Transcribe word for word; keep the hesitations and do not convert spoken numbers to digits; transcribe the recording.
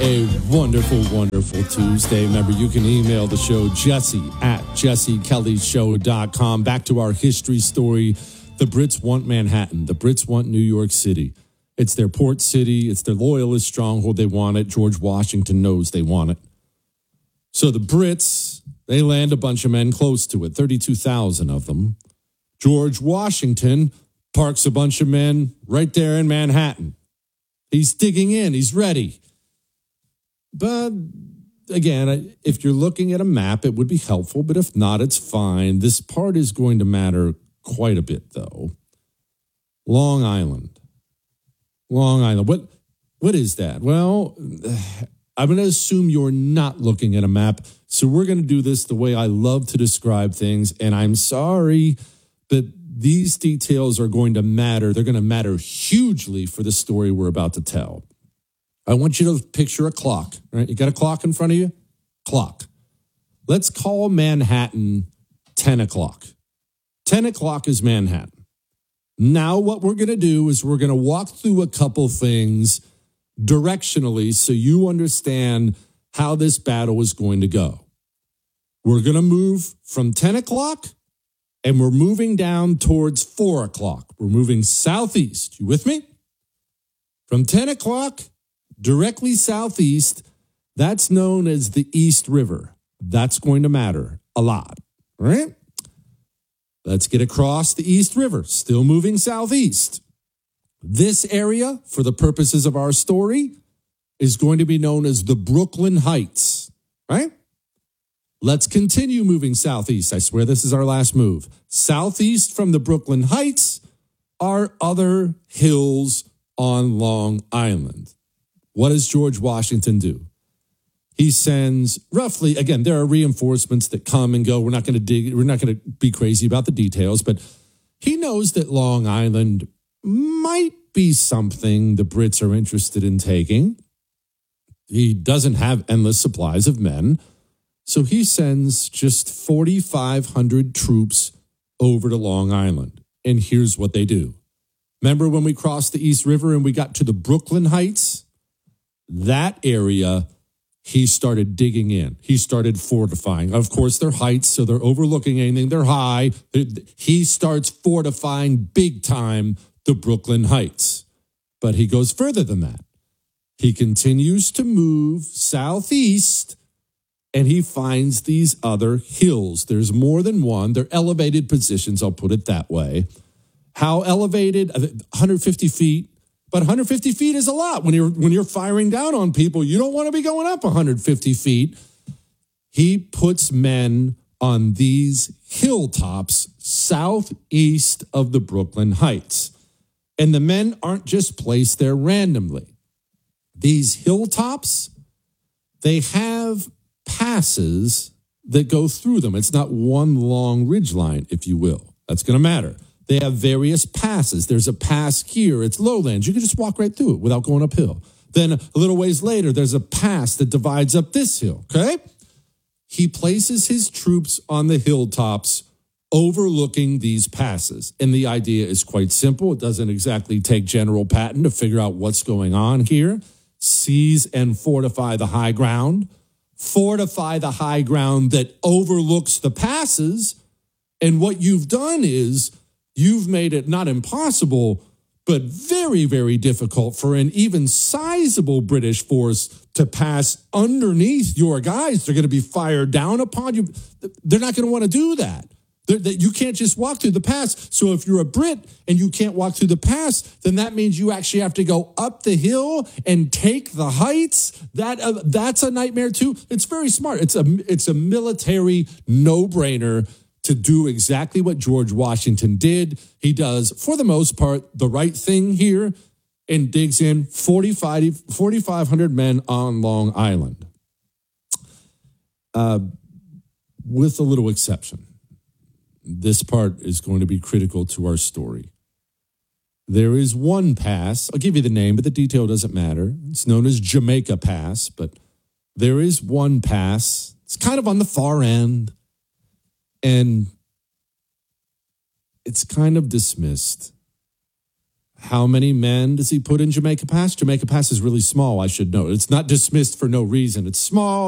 A wonderful, wonderful Tuesday. Remember, you can email the show, Jesse at jesse kelly show dot com. Back to our history story. The Brits want Manhattan. The Brits want New York City. It's their port city. It's their loyalist stronghold. They want it. George Washington knows they want it. So the Brits, they land a bunch of men close to it, thirty-two thousand of them. George Washington parks a bunch of men right there in Manhattan. He's digging in. He's ready. But again, if you're looking at a map, it would be helpful. But if not, it's fine. This part is going to matter quite a bit, though. Long Island. Long Island. What? What is that? Well, I'm going to assume you're not looking at a map. So we're going to do this the way I love to describe things. And I'm sorry, but these details are going to matter. They're going to matter hugely for the story we're about to tell. I want you to picture a clock, right? You got a clock in front of you? Clock. Let's call Manhattan ten o'clock. ten o'clock is Manhattan. Now what we're going to do is we're going to walk through a couple things directionally so you understand how this battle is going to go. We're going to move from ten o'clock and we're moving down towards four o'clock. We're moving southeast. You with me? From ten o'clock, directly southeast, that's known as the East River. That's going to matter a lot, all right? Let's get across the East River, still moving southeast. This area, for the purposes of our story, is going to be known as the Brooklyn Heights, right? Let's continue moving southeast. I swear this is our last move. Southeast from the Brooklyn Heights are other hills on Long Island. What does George Washington do? He sends roughly, again, there are reinforcements that come and go. We're not going to dig, we're not going to be crazy about the details, but he knows that Long Island might be something the Brits are interested in taking. He doesn't have endless supplies of men. So he sends just forty-five hundred troops over to Long Island. And here's what they do. Remember when we crossed the East River and we got to the Brooklyn Heights? That area, he started digging in. He started fortifying. Of course, they're heights, so they're overlooking anything. They're high. He starts fortifying big time the Brooklyn Heights. But he goes further than that. He continues to move southeast, and he finds these other hills. There's more than one. They're elevated positions, I'll put it that way. How elevated? one hundred fifty feet. But one hundred fifty feet is a lot. When you're when you're firing down on people, you don't want to be going up one hundred fifty feet. He puts men on these hilltops southeast of the Brooklyn Heights. And the men aren't just placed there randomly. These hilltops, they have passes that go through them. It's not one long ridgeline, if you will. That's going to matter. They have various passes. There's a pass here. It's lowlands. You can just walk right through it without going uphill. Then a little ways later, there's a pass that divides up this hill, okay? He places his troops on the hilltops overlooking these passes. And the idea is quite simple. It doesn't exactly take General Patton to figure out what's going on here. Seize and fortify the high ground. Fortify the high ground that overlooks the passes. And what you've done is you've made it not impossible, but very, very difficult for an even sizable British force to pass underneath your guys. They're going to be fired down upon you. They're not going to want to do that. That you can't just walk through the pass. So if you're a Brit and you can't walk through the pass, then that means you actually have to go up the hill and take the heights. That uh, that's a nightmare too. It's very smart. It's a it's a military no-brainer to do exactly what George Washington did. He does, for the most part, the right thing here and digs in forty-five hundred men on Long Island. Uh, with a little exception. This part is going to be critical to our story. There is one pass. I'll give you the name, but the detail doesn't matter. It's known as Jamaica Pass, but there is one pass. It's kind of on the far end, and it's kind of dismissed. How many men does he put in Jamaica Pass? Jamaica Pass is really small, I should know. It's not dismissed for no reason. It's small.